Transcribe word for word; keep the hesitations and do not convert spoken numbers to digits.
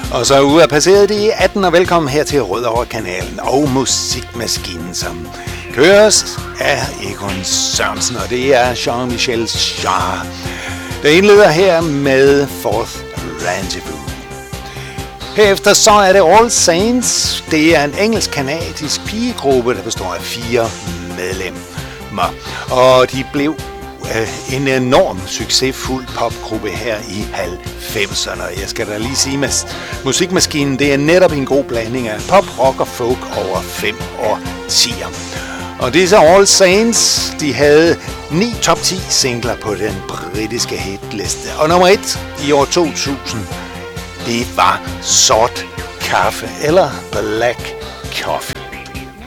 Og så ude af passeret det atten, og velkommen her til Rødovre-kanalen og Musikmaskinen, som køres af Egon Sørensen, og det er Jean-Michel Jarre, der indleder her med Fourth Rendezvous. Herefter så er det All Saints. Det er en engelsk-kanadisk pigegruppe, der består af fire medlemmer, og de blev øh, en enorm succesfuld popgruppe her i halvfemserne. Jeg skal da lige sige, at Musikmaskinen, det er netop en god blanding af pop, rock og folk over fem årtier. Og disse All Saints, de havde ni top ti singler på den britiske hitliste. Og nummer et i år to tusind, det var Sort Kaffe eller Black Coffee.